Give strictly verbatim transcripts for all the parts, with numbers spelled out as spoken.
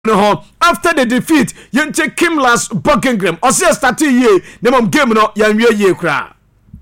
no after the defeat yenche Kimlas Buckingham ose start ye na mom game no yanwe ye kra.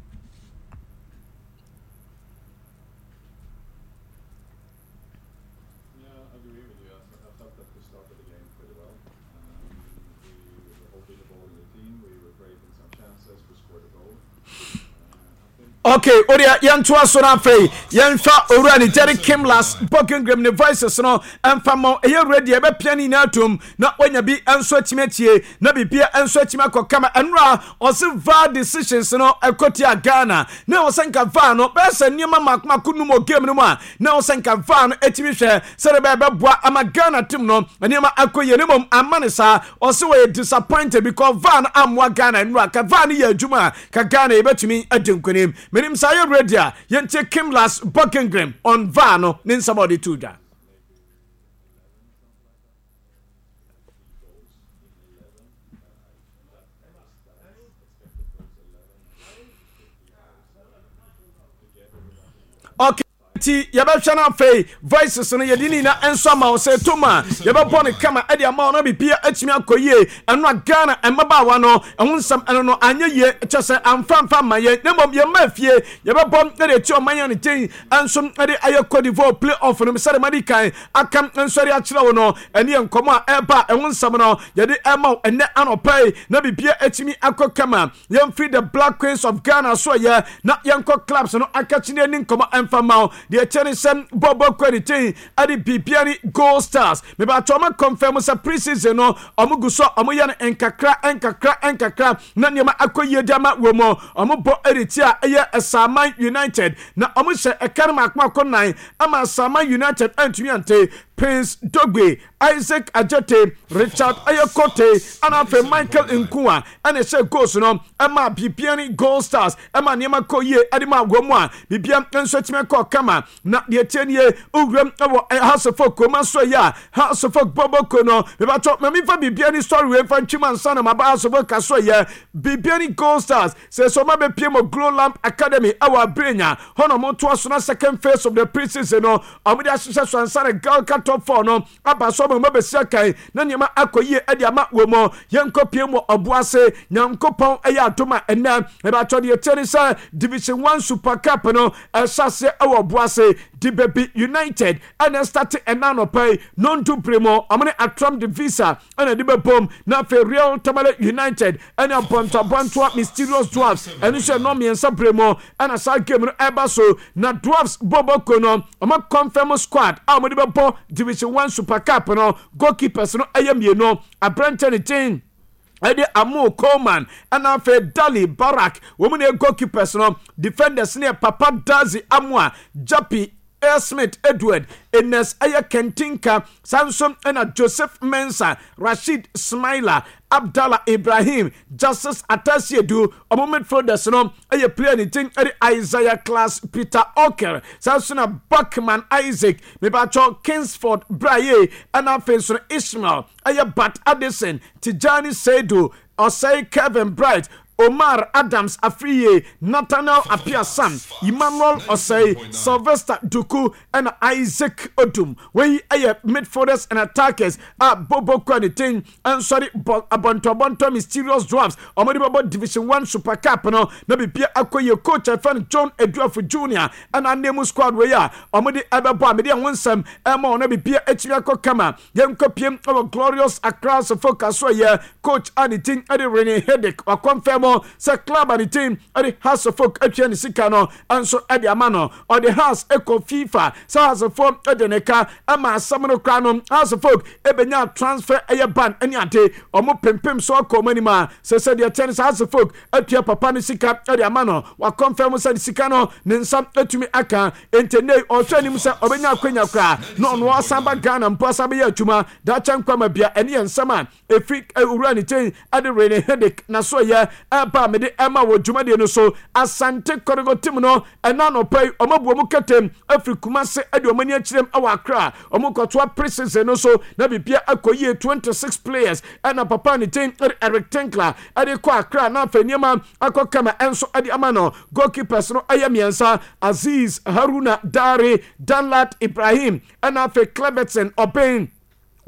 Okay, Odia yanto aso na fei yenfa owura ni Jerry Kimlas Buckingham ne voices no emfa mo eye ready e be piani na atom na onya bi enso achimetie na bibia enso achima kokama enra ose va decisions no ekoti Ghana na osenka va no pesa niema makma kunu mo game no ma na osenka va no etimi hwe sere be beboa ama Ghana team no niema akoye ne mom amanesa ose we disappointed because van amwa Ghana enra ka van ye adwuma ka Ghana e betumi adenkwenem Minim sayo redia yenche Kimlas Buckingham on vano nin somebody tuja. Okay. Ti yaba chana fei voices no yedini na enso ma o se toma yaba bone kama ade ama no bibia atimi akoye eno Ghana emaba wa no ehunsam eno no anyeye chese amfamfa maye nemom ye mafie yaba bom ade ti o manya ne tin enso ade ayeko divo play off no sare madikan akam enso ri akire wo no ene enkomo a eba ehunsam no yede ema ene anopai na bibia atimi akokama yem free the Black Queens of Ghana so ye na yenko clubs no akachine ni nkomo emfama the Chenison Bobo Quality Adi Bibiani Gold Stars. Maybe I told me confirm sa preseason no Omuguso Omuyan enkakra enkakra enkakra Nanyama Akoye Dama Womo Omubo Eritia Aya Asama United na Omusha Ekarma Akmakonai Ama Asama United Antumiante Prince Dogbe, Isaac Ajete, Richard Ayakote, and after Michael Nkua, and a share goes no, Emma Bibiani Gold Stars, Emma Niama Koye, Adima Gomwa, Bibian and Swetchmako Kama, not the ten year Ugram, House of Folk, Masoya, House of Folk Bobo Kono, about top Mamifa Bibiani story, and Chiman Son of my House of Folk Kasoya, Bibiani Gold Stars, says so Mabe P M of Glow Lamp Academy, our Brenya, Honomo Twasuna, second phase of the preseason, no, Amida Susan Sana Galcat. Top four no aba so mo be siakai na nyema akoye ade ama wo mo yenkopie mo obuase nyankopon eya atoma ena e ba tode tenisa division one super cup no esase e wo obuase di baby United and start enano pay non to primo amene atram the visa and di bepom na fe Real Tamale United and a bonto bonto mysterious dwarfs and so no me ensa primo and asa game no eba so na dwarfs boboko no ama confirm squad amodi bepo Division one Super Cup no goalkeepers no ayamie no abrantene tin Ede Amu Coleman and afe Dali Barak women goalkeepers no defenders near Papa Dazi Amwa Japi Air Smith Edward Ines Aya Kentinka Samson and Joseph Mensah Rashid Smaila Abdallah Ibrahim Justice Atasiedu a moment for the son a player anything Isaiah Class Peter Oker Samson Buckman Isaac Mebacho Kingsford Braye and Afenson Ishmael Aya Bat Addison Tijani Seidu Osei Kevin Bright Omar Adams Afriye, Nathaniel Apiasam, Emmanuel Osei, Sylvester Duku, and Isaac Odum. We are midfielders and attackers at Bobo Quanitin, and sorry, Abonto Bonto Mysterious Dwarfs, Omodibo Division one Super Cup, no, Nabi Pia Akoye coach, I found John Edward Junior and our name squad we are, Omodi Ababa, Media Winsome, Emma, Nabi Pia Echiako Kama, Young Copium of a glorious across the focus, so yeah, coach anything, Eddie Rene headache, or confirm. Say club and the team at the House of Folk Etienne Sikano and so at the Amano or the House Eco FIFA so House of Folk Edeneka Ama Samano Cranum House of Folk Ebenya transfer a ban any ante or more pim pim so comanima so said the tennis House of Folk at your Papa Sika at the Amano or confirm said Sikano then some etumi aka intene or training Musa Obenya Quenya Kra no no Samba Ghana and Pasabia Tuma that chan kwama bia any and sama a freak a uranitin at the rainy headache Nasoya Aba me de Emma wo dwumade no so Asante Korigo team no ena no pay omabuo mu ketem Afri Kumase ade omani akirem awa Accra omukoto preseason no so na bibia akoye twenty-six players ena papa ni team Eric Tenkla ade kwa Accra na afaniema akokama enso ade amano goalkeepers no ayamiensa Aziz Haruna Dare Danlat Ibrahim ena fe Clebertson Oben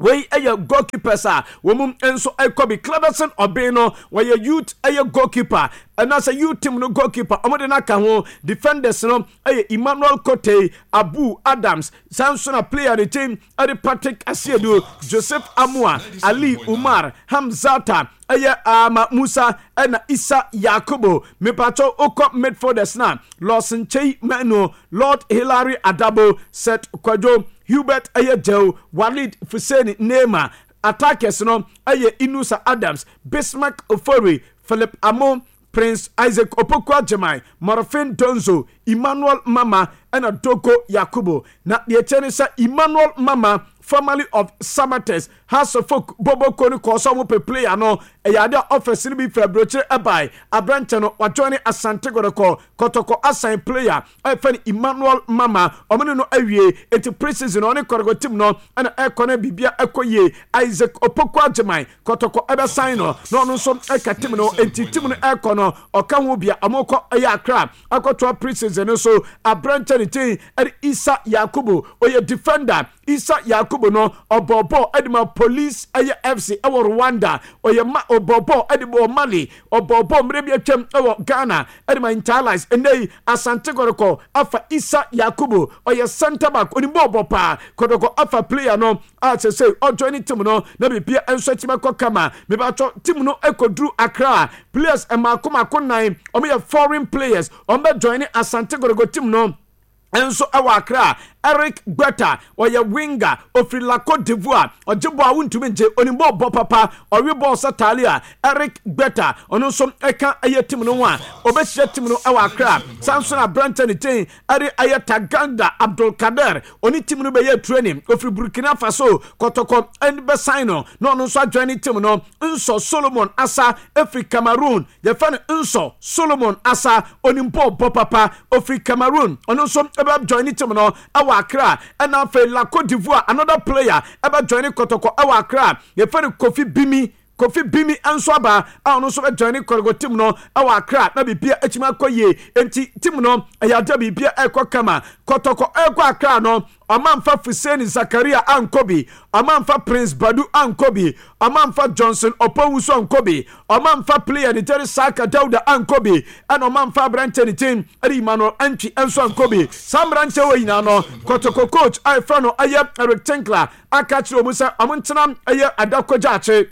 we a goalkeepers are woman enso ekobi Cleverson Obeno we a youth a goalkeeper and as a youth team no goalkeeper omode na ka ho defenders no a Emmanuel Kote Abu Adams Samson player the team Adi Patrick Asiedu Joseph Amua Ali Umar Hamzata aya ama Musa and Isa Yakubu mepacho oko midfielders na Lawson Chey Manu Lord Hilary Adabo Set Kwajo Hubert Ayajau, Walid Fuseni Nema, attackers no Aye Inusa Adams, Bismarck Ofori, Philip Amon, Prince Isaac Opokwa Jamai, Morofin Donzo, Emmanuel Mama, and Adoko Yakubu. Na the Chenisa Emmanuel Mama, family of Samates, House of Folk, Bobo Koni Kosamu pe player no, a yada office in be February Abai, a branchano, Wajoni Asante Goroko, Kotoko assign player, I find Emmanuel Mama, Omino Awie, et preseason on a Korgo Timno, and a Ekone Bibia Ekoye, Isaac Opokwa Jamai, Kotoko Eba Sino, no no some Ekatimino, and Timono Ekono, or Kamubia, Amoko Ayakra, Akotua preseason so, a branchani, and Isa Yakubu, or your defender, Isa Yakubu no, or Bobo Edma Police Aya F C our Rwanda or your ma or Bobo Edmo Mali or Bobo Mrebia Chem our Ghana Edma Intalis and they Asante Goroko Afa Isa Yakubu or your Santa back Bobo pa Kodoko Afa player no as say or joining team no na be pia ensotima kokama me ba team no ekodru Accra players and Makoma Konai or me foreign players or me joining Asante Goroko team no enso awa Accra Eric Gbeta or your winger of La Côte d'Ivoire or Jabo Awuntumenje onimbo bo papa or Rebo Satalia Eric Gbeta ono som eka aye team no one obehye team no awa Accra Samson Abranten tin ari aye Taganda Abdul Kader oni team no be ye training of Burkina Faso Kotoko and Besaino no no so join team no Nso Solomon Asa Afri Cameroon ye fan Nso Solomon Asa onimbo bo papa of Cameroon ono som ebe join team no awa Accra and now for La Côte d'Ivoire another player about joining Kotoko awa Accra ye fan Kofi Bimi Kofi Bimi answaba a no so joining Korgo team no awa Accra na bibia echima koye enti team no ayada bibia ekwa kama Kotoko ekwa Accra no Amanfa Fuseni Zakaria Ankobi Amanfa Prince Badu Ankobi Amanfa Johnson Opowusu Ankobi Amanfa player ni Terry Saka Dauda Ankobi and Amanfa branche ni team Eri Emmanuel Anchi Enso Ankobi Sam branche we ina no Kotoko coach I frano aye rectangular akachi omusa amuntenam aye adakojache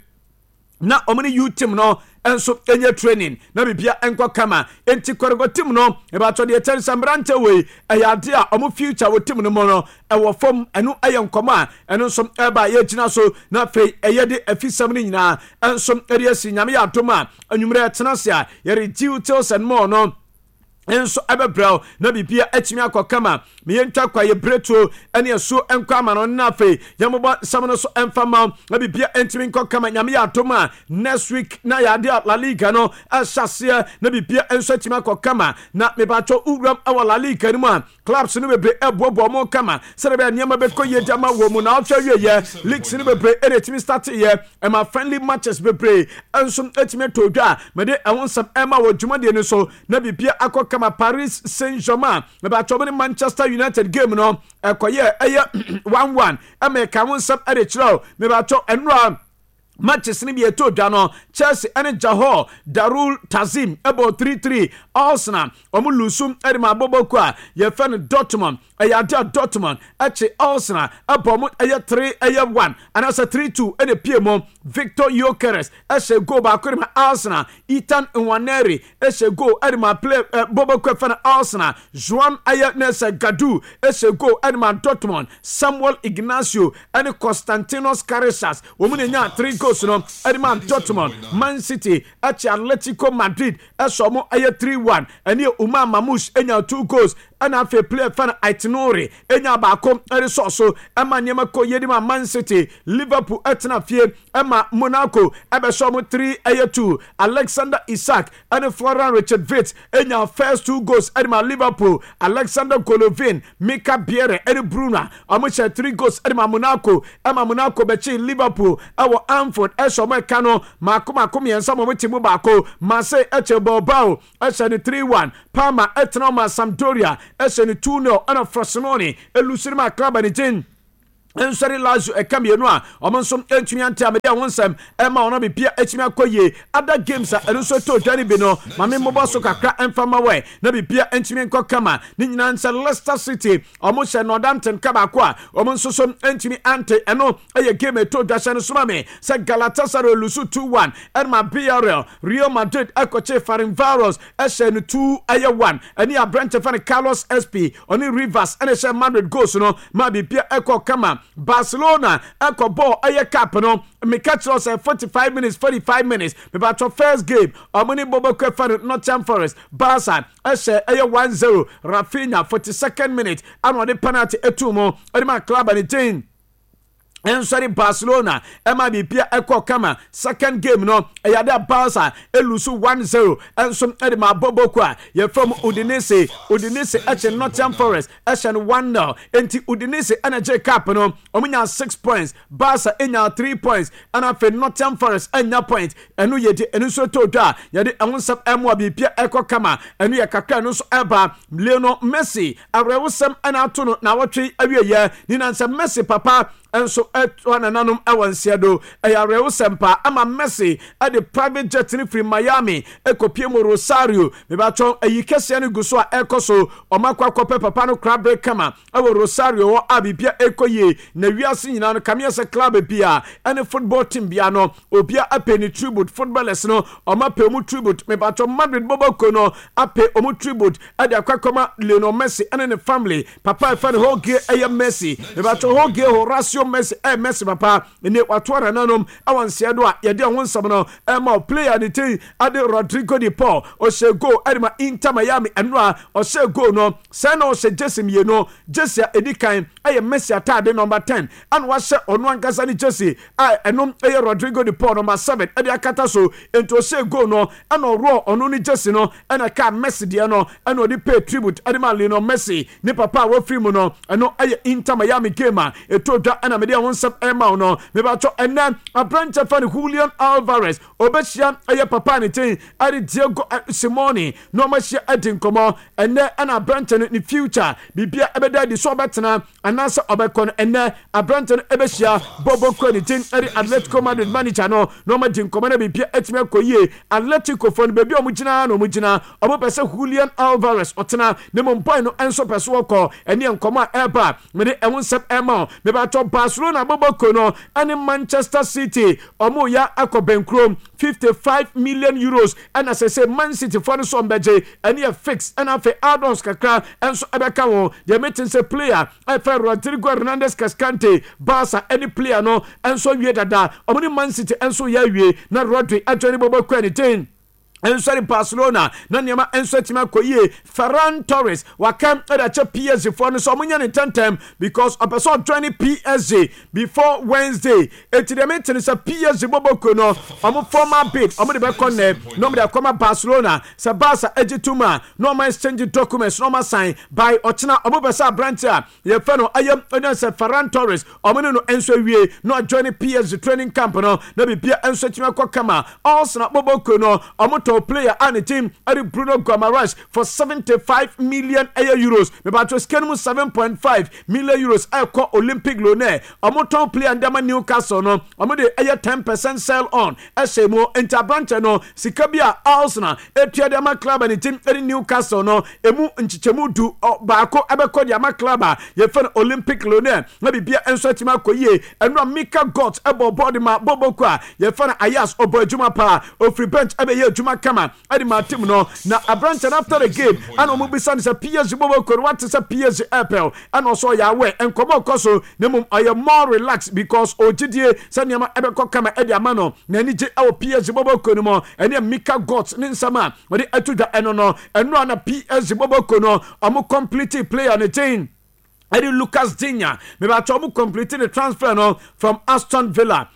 na omini you team no enso enye training na bibia enko kama enti Korgo team no e ba to de Terry Sambrante we ayade a omo future wo team no mo no e wo fom enu aye nkoma enu nso e ba ye gina so na fe eye de afisam ni nyina enso eri asi nyame ya atoma anwumre tenase a ye reduce and more no enso abebrel na bibia atimi akokama me yentwa kwa ye breto ene so enko amano na fe yamobo samno so emfama na bibia entimi nkokama nyame ya atoma next week na ya de La Liga no asase na bibia enso atimi akokama na me ba cho uram awa La Liga ni mu clubs ni bebre ebobo mo kama serebe nyama be koye jama wo mu na otwa ye leagues ni bebre ene timi start ye e ma friendly matches bebre enso atimi todwa me de ewonsam ema wo dwumade ni so na bibia akokama Paris Saint-Germain me ba chobani Manchester United game no ekoye eye one one America won sub ade chiro me ba cho enra matches ni bi eto dwa no Chelsea and Johor Darul Tazim ebo three three Arsenal omu lusum ade ma boboku a ye fe no Dortmund ayade Dortmund ache Arsenal ebo mu aye three aye one and as a three two ade piemo Victor Gyökeres ashe go ba ko ma Arsenal Ethan Nwaneri ashe go ade ma play uh, boboku fe no Arsenal Juan aye Nese Gadu ashe go ade ma Dortmund Samuel Ignacio and Constantinos Karishas omu nya three goals no ade ma Dortmund Man City ache Atletico Madrid asomo aye three one and you Umar Mamush enya two goals and a fair player fan Itinori enya baako resource ema nyema ko yedima Man City Liverpool etna fie ema Monaco ebesomo three aye two Alexander Isak and Florian Richard Vitz enya first two goals edima Liverpool Alexander Golovin Mika Biere and Bruno amuche three goals edima Monaco ema Monaco bechi Liverpool awo Anfield esomo kano makoma komi ensa mo timu baako Marseille eche Bilbao eche three one Parma etna ma Sampdoria Eseni two nil ana Frosinone elusiri ma club ani tin ensori Lazio e kamienu a omonsom entumi ante amede a wonsam e ma ona bibia etumi akoye other games a enso to dwani bi no mame mbobo so kakra emfama we na bibia entumi enko kama ni nyina nsa Leicester City omo hye Northampton kabako a omonso so entumi ante eno eye game to dwase no soma me se Galatasaray lusu two one Erma Villarreal Real Madrid akoche Ferencvaros e hye no two eye one eni a Brentford fan Carlos S P oni Rivers ene hye Madrid goals no ma bibia eko kama Barcelona eko ball aye cap no me catch us at forty-five minutes forty-five minutes me batch first game omoni bobo kwefa Nottingham Forest Barca ese aye one zero Rafinha forty-second minute and the penalty etumo edima club and ten and sorry Barcelona Emma Bipia Eko Kama second game no Eyada Barca elusu one zero and some Edema Bobokwa ye from Udinese Udinese at Nottingham Forest Ashan one nil enti Udinese energy cap no omunya six points Barca enya three points and afa Nottingham Forest enya point enu ye de enu so to da ye de ewonsam Emma Bipia Eko Kama enu ye kakra no so eba Lionel Messi awrewosam ana to no na wotwe awie ye ni nansa Messi papa and so at one anonum awan siado ayarewo sempa ama Messi at the private jet ni free Miami ekopiemo Rosario me ba chon ayikese ne guso a ekoso omakwa kope papa no crab kama awo Rosario wo abibia ekoye na wiase nyina no kamia se club bia and football team bia no obia apeni tribute footballers no omape mu tribute me ba chon Madrid boboko no ape omu tribute at the akwakoma Lionel Messi and the family papa fan hoge aya Messi me ba chon hoge Horacio Messi eh Messi papa ne watwara nanom awansia do a ye de wonsam no eh ma player ni tin ade Rodrigo de Paul o she go edima Inter Miami eno a o she go no say no she Jesse mie no Jesse edikan eh Messi atade number ten and wa she ono ankasa ni Jesse ah eno eh Rodrigo de Paul number seven ede akata so ento she go no eno ro ono ni Jesse no ena ka Messi de no eno de pay tribute edima Lionel Messi ni papa wo free mu no eno eh Inter Miami game a etodwa na me de wonsam ema no me ba cho ena Brentford fan Julian Alvarez obeshia eye papa ni tin ade Diego Simone no ma hia adin komo ena ana Brentford ni future bibia ebeda di so betena anasa obekon ena Brentford ebeshia Bobo Koni tin ade Atletico Madrid manager no no ma din komo na bibia etime koye Atletico fon bebi omugina no omugina obo pese Julian Alvarez otena ne mompai no enso pese woko ene enkomo eba me de ewonsam ema me ba cho Barcelona Boboko no and Manchester City omo ya akobenkrom fifty-five million euros and as I say Man City for the sombeje and here fix and afa add-ons kakra and so abeka wo they meeting say player afa Rodrigo Hernandez Cascante Barca any player no and so wie dada omo ni Man City and so ya wie na Rodri ajoni Boboko anything and sorry Barcelona na niama enso tima koye Ferran Torres wakam edache P S G for no so munya ne tentem because a person joining P S G before Wednesday eti de meeting say P S G Boboko no omo former bid omo de be konne no me de koma Barcelona say Barca ejituma no ma exchange documents no ma sign by ochina omo be say brancha ye fe no ayam onye say Ferran Torres omo no enso wie no joining P S G training camp no na bibia enso tima kokama also na Boboko no omo player and the team Ari Bruno Guimaraes for seventy-five million euros me ba to scan seven point five million euros I call Olympic Lyonnais omoton player ndama Newcastle no omo de ten percent sell on esemo interbranch no sikabia Arsenal etua de ma club and the team Ari Newcastle no emu nchichemu du baako abekọ de ma club ye fe Olympic Lyonnais na bibia enso tima koye eno Mika got ebo body ma Boboko a ye fe Ayas obo adwuma pa o free bench ebe ye adwuma kama adi ma team no na Abranton after the game and omo bisa say P S G Boboko what is a P S G Apple and also ya we enkomo koso nemum are more relaxed because ogidie saniama ebekọ kama edi amano na ni je awo P S G Boboko no mo ene Mika got ni nsama we de atuda eno no eno na P S G Boboko no omo complete player on the team Eddie Lucas Digne me ba cho mu complete the transfer no from Aston Villa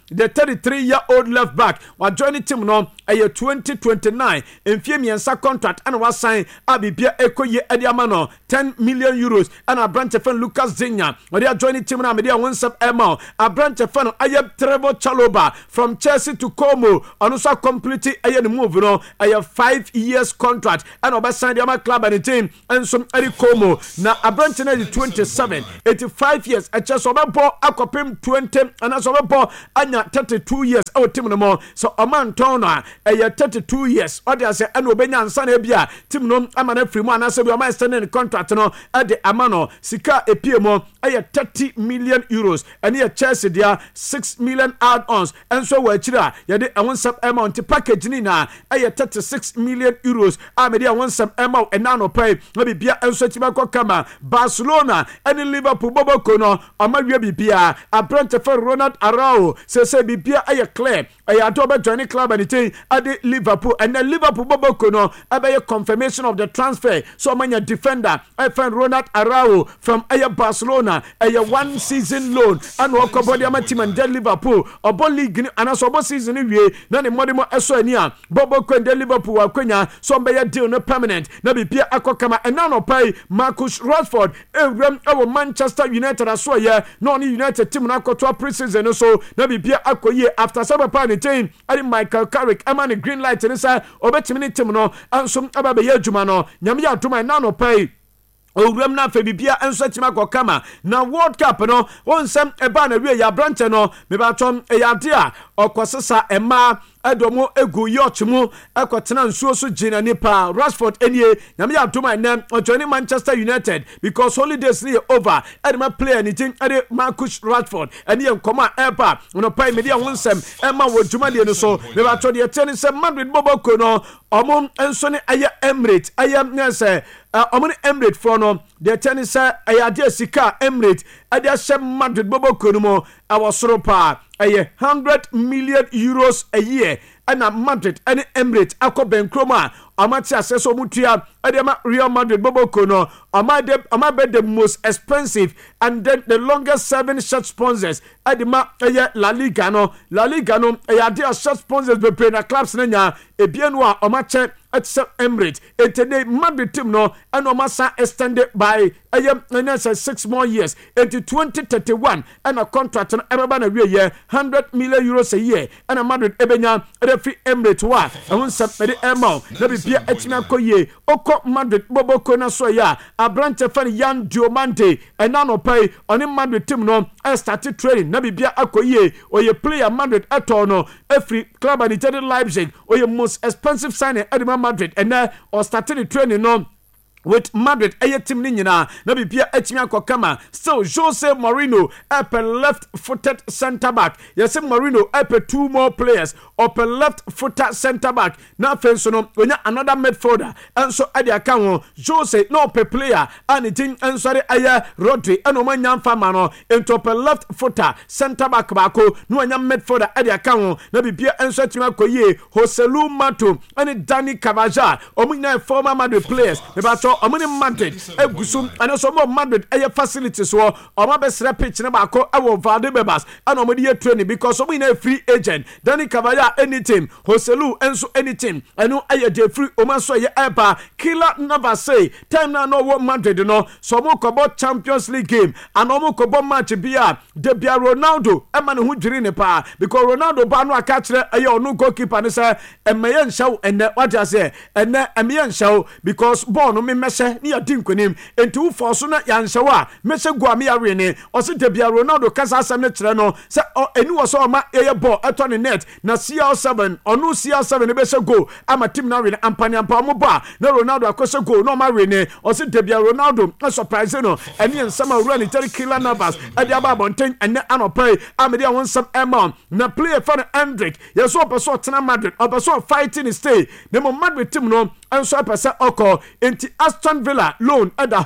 the thirty-three year old left back wa join team no a twenty twenty-nine mfie miensa contract and was sign abibia ekoye edi amano ten million euros and a branch fan Lucas Zinya we dey join team na me dey one sub ema a branch fan ayeb Trevor Chalobah from Chelsea to Como and also complete aye the move no a five years contract and oba sign the club and team and some edi Como na a branch na twenty-seven eighty-five years a chance oba ball akopem twenty and as oba ball anya thirty-two years our team no more so a man turn a thirty-two years or they say and obenya ansa na bia team no amana free mo anasa bia ma extend contract no at the amano sika epiemo a thirty million euros and here Chelsea dia six million add-ons and so we chira ye de one sub amount package ni na a thirty-six million euros a me dia one sub amount and now no pay no bia enso chibako kama Barcelona and Liverpool boboko no amawie bibia a Brent for Ronald Araujo say say bibia a clear a adobe join club and it at Liverpool and then Liverpool boboko no a confirmation of the transfer so many defender I find Ronald Araujo from a Barcelona a one season loan and wako body ama team and Liverpool obo league and as obo season we na ne modimo eso ania boboko and Liverpool akwenya so be deal no permanent na bibia akokama and now no pay Marcus Rashford ewram ewo Manchester United aso ye no ni United team na akotwa pre-season so na bibia akoye after some part the team ari Michael Carrick ama ne green light ni sa obetimi ni team no anso aba be ye adwuma no nyame ya adwuma na no pay owuram na febibia enso tima kokama na World Cup no wonsem eba na wie ya branch no me ba tom e ya de a okosesa ema edomo egu yochmu ekotena nsuo so gina nipa Rashford enie nyame ya doma nem joining Manchester United because holidays ni over edema player ni tin ede Marcus Rashford enie nkoma epa no pai media wonsem ema wo dwuma de no so me ba to de teni se Madrid boboko no omum enso ni aye Emirates aye nse omum Emirates for no de teni se aye ade sika Emirates ade se Madrid boboko no mo awosoro pa aye one hundred million euros a year and a Madrid and Emirates ako benkroma amati aseso mutia edema Real Madrid boboko no amade amabe the most expensive and then the longest serving shirt sponsors edema aye La Liga no La Liga no aye dia shirt sponsors be play na clubs na nya ebienu a omache at Emirates today Madrid team no and omasa extended by aye six more years into twenty thirty-one and a contract na ebeba na wie year one hundred million euros a year and a Madrid ebenya referee Emirates wa ehun sapede ema na bibia etima koye oko Madrid boboko na so ya abrante fan Yan Diomande and no pay on Madrid team no I started training na bibia akoye oye player Madrid eto no every club and it Leipzig oye most expensive signing at Madrid and now or started training no with Madrid aye team ni nyina na bibia atimi akokama still Jose Mourinho up left footed center back yes Mourinho up two more players up left footed center back na fenso no onya another midfielder and so ade aka ho Jose no per player and it and sorry aye Rodri and o manya fama no into up left footer center back bako no onya midfielder ade aka ho na bibia enso atimi akoye Joselu Mato and Dani Carvajal o munya former Madrid players me ba omuni Madrid egusum and so more Madrid aye facilities so oma be sre pitch na ba ko ewo Valdebebas and omudi ye training because omu na free agent Dani Carvajal any team Joselu enso any team enu aye de free oma so ye epa Killer never say time na no wo Madrid no so mo ko bo Champions League game and omu ko bo match bia de bia Ronaldo e ma ne hu dwiri ne pa because Ronaldo ba no aka kire aye onu goalkeeper ne say emeyen shaw enne what you say enne emeyen shaw because ball no me meshe ni adi nkonim enti wo forso na yanshaw a meshe gua me yawe ne o se de bia Ronaldo kasa asem ne kire no se eni wo so ma eye ball eto ne net na C R seven onu C R seven ne be se go ama team na we ne ampani ampa mo ba na Ronaldo akose go no ma we ne o se de bia Ronaldo na surprise no eni ensama really tell Killer Navas e dia ba bonten ene anopai amede won some amount na player fan Hendrick yeso person tena Madrid o person fighting stay na mo Madrid team no enso person oko enti Aston Villa loan eda ho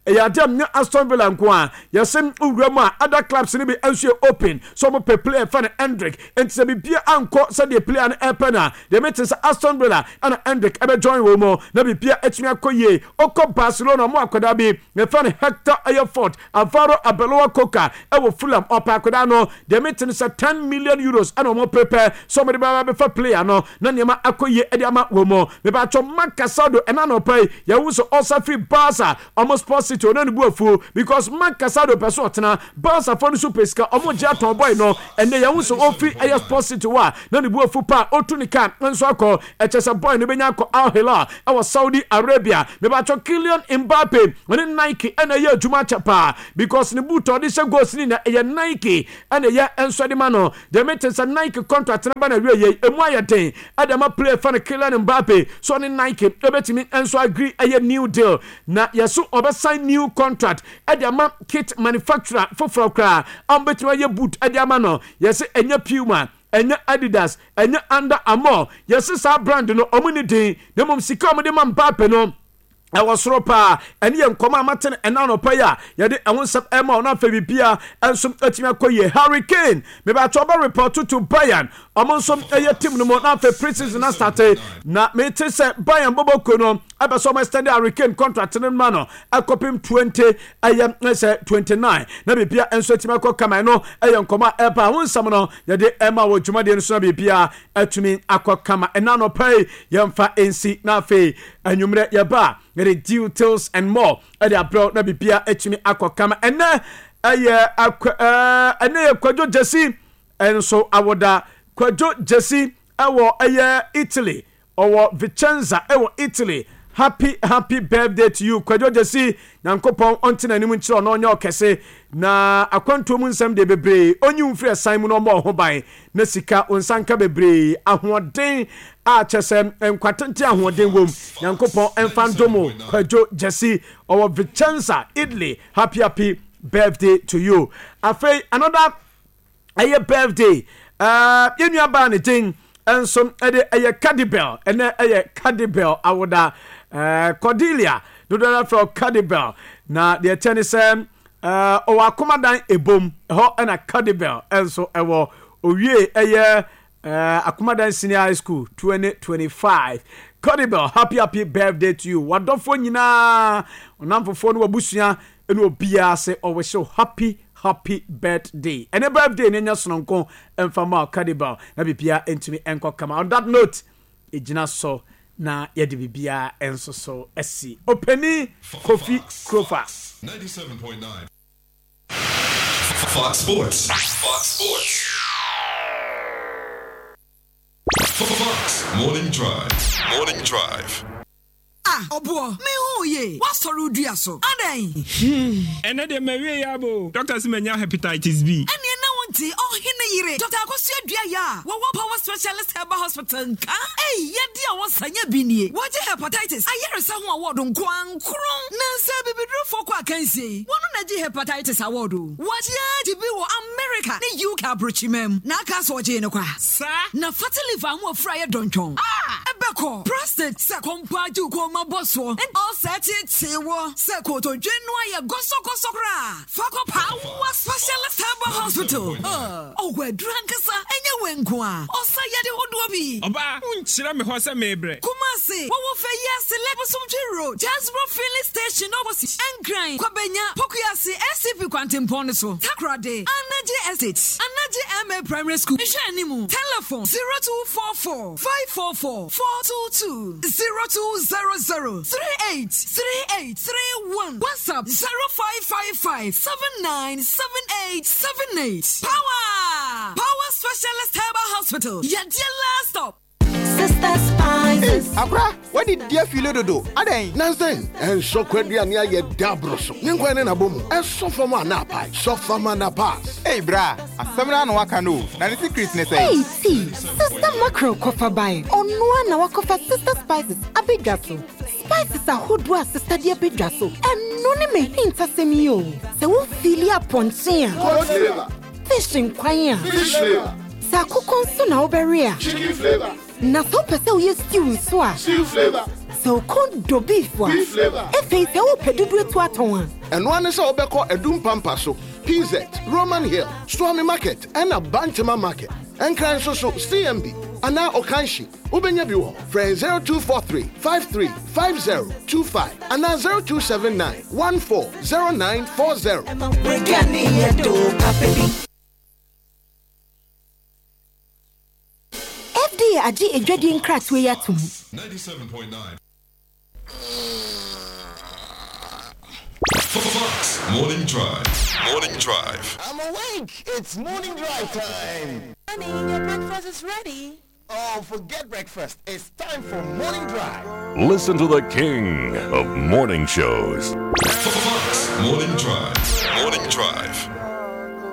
Eyadem nya Aston Villa nko a yesem uwura other clubs ni be enso open so mo pe player fan Hendrick enti se bibia anko se de player na epena de metin se Aston Villa and Hendrick ebe join wo mo na bibia etimi akoye okọ Barcelona mo akoda bi me fan Hector Ayafort Alvaro Arbeloa Coca e wo Fulham opa akoda no de metin se ten million euros and mo prepare somebody ba be for player no na niam akoye e de ama wo mo me ba cho Makasado ena no pay ya wo so also free Barca almost positive no bu afu because Makasado person otena Barca for super ska omo jaton boy no and they ya wo so ofri ayo positive wa na ne bu afu pa otunika nso akọ e chese boy no benya akọ Al Hilal e was Saudi Arabia me ba cho Kylian Mbappe when Nike ena ye adwuma chapa because ne boot odi se goals ni na ye Nike ena ye enso de ma no the means a Nike contract na ba na wie ye emu ayeten adama play for Kylian Mbappe so ne Nike ebetimi enso agree a new deal na yeso obesign new contract adama kit manufacturer for for kra ambetimi ye boot adama no yesi enya Puma enya Adidas enya Under Armour yesi sa brand no omuni din na mom sika omde ma Mbappe no I was ropa and yen koma maten and no paya yade awon sap ema na fa bibia ensom atimi akoye Hurricane me ba to ba report to Bayern omonsom eye team no na fa preseason na start na me te se Bayern boboko no aba so ma stand Hurricane contract no ma no akopim twenty ayem say twenty-nine na bibia enso atimi akokama no eye koma eba awon sam no yade ema wo dwuma de no bibia atumi akokama and no pay yemfa ensi na fa anwumre yeba the details and more at the abroad na bibia etimi akokama ene aye akwa ene Kwadwo Jesse and so awoda Kwadwo Jesse ewo aye Italy owo Vicenza ewo Italy happy happy birthday to you Kwadwo Jesse nankopon ontina ni munchiro no onye okese na akwanto mu nsem de bebre onyi mfiri asan mu no mo ho ban na sika onsanka bebre ahoden a chesem enkwatente ahoden wom nankopon enfandomo Kwadwo Jesse owo Vicenza Italy happy happy birthday to you afei another aye birthday uh yenua ba ne tin enso ede aye Cadibel ene aye Cadibel awoda uh Cordelia do that for Cadibel na the tennisem uh o akomadan ebom ho na Cadibel enso ewo owie eye uh akomadan senior high school twenty twenty-five Cadibel happy happy birthday to you wadofo nyina onamfofo no wabusua ene obia se o wish you happy happy birthday and a birthday nenya sononko emfama Cadibel na bibia entimi enko kama on that note ejina so na yedi bibia enso so esi Openi Kofi Krofa ninety-seven point nine Fox Sports Fox Sports Fox Morning Drive Morning Drive Ah, obo, me ho ye. What sorry do you so? Aden. And then me we yabo. Doctor say me nya hepatitis B. And you know what? Oh, hine yire. Doctor Akosua dua ya. Wo wo power specialist herbal hospital nka. Eh, ye dia wo sanya bi nie. What hepatitis? Ayere sa ho award nko ankron. Na sa bibidru fo kwa kansie. Wono na ji hepatitis award. What ya ji bi wo America. Ne U K abrochimem. Na aka so je ne kwa. Sa na fatty liver ho afra ye donchon. Ah, ebeko. Prostate sa kompa ju ko maboso and all set it sewo sekoto dwenwa ye goso goso kra fako power specialist herbal hospital uh oh we drankasa enye wenko a osa yade hodo bi oba unchira me ho se mebre kumase wo wo fe yes lebosomtwe road Jasbro filling station opposite Enkran Kwabenya Pokuyase S C P Kwantimpon so Takrade Anaje Estate Anaje M A Primary School Ishanimu telephone zero two four four five four four four two two zero two zero zero three eight three eight three one WhatsApp zero five five five seven nine seven eight seven eight Power Power Specialist Herbal Hospital your dear last stop Sister Spices. Hey, Abra, what did dear feel do? Aden. Nansen, and so quadria near your dabroso. Ninquan a boom, and so for my napa, so for my napas. Hey, bra, a seminar no canoe, Nancy Christmas. Hey, see, Sister Macro coffer by on one hour coffer Sister Spices, a big gasso. Spices are who do a sister dear big gasso, and none may hint a semio. So we'll feel ya ponchia. Fishing choir. Fish flavor. Saku consu na oberia. Chicken flavor. Na so pese we stew so a. Stew flavor. So kondo beef wa. Beef flavor. Efe se wo pedudu etu aton. And one is obeko Edum Pampaso, P Z, Roman Hill, Swami Market, and a Bantama Market. And can so C M B. Ana Okanshi, Ubenya Biwo, friend zero two four three five three five zero two five, Ana zero two seven nine one four zero nine four zero. F D A aji ejwadi nkratwe yatum. ninety-seven point nine. Fox Morning Drive. Morning Drive. I'm awake. It's morning drive time. Honey, your breakfast is ready. Oh, forget breakfast. It's time for morning drive. Listen to the king of morning shows. Fox Morning Drive. Morning Drive.